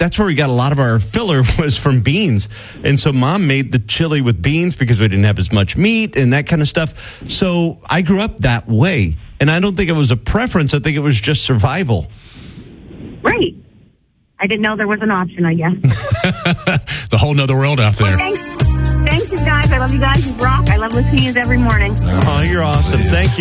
that's where we got a lot of our filler was from beans. And so Mom made the chili with beans because we didn't have as much meat and that kind of stuff. So I grew up that way. And I don't think it was a preference. I think it was just survival. Right. I didn't know there was an option, I guess. It's a whole nother world out there. Well, thanks you guys. I love you guys. You rock. I love listening to you every morning. Oh, you're awesome. Thank you.